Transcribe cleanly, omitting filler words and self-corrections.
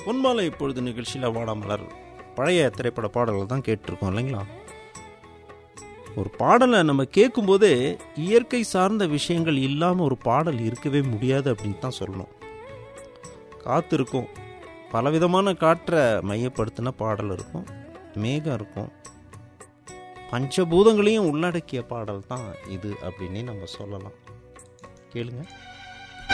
பொன்மாலை இப்பொழுது நிகழ்ச்சியில் வாடாமலர் பழைய திரைப்பட பாடல்கள் தான் கேட்டிருக்கோம் இல்லைங்களா. ஒரு பாடலை நம்ம கேட்கும்போதே இயற்கை சார்ந்த விஷயங்கள் இல்லாமல் ஒரு பாடல் இருக்கவே முடியாது அப்படின்னு தான் சொல்லணும். காற்று இருக்கும், பலவிதமான காற்றை மையப்படுத்தின பாடல் இருக்கும், மேகம் இருக்கும், பஞ்சபூதங்களையும் உள்ளடக்கிய பாடல் தான் இது அப்படின்னே நம்ம சொல்லலாம். கேளுங்க.